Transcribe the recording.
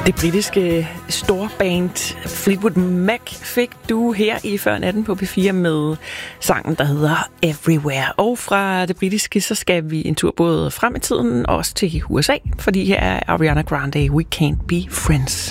Det britiske storband Fleetwood Mac fik du her i Før Natten på P4 med sangen, der hedder Everywhere. Og fra det britiske, så skal vi en tur både frem i tiden og også til USA, fordi her er Ariana Grande, We Can't Be Friends.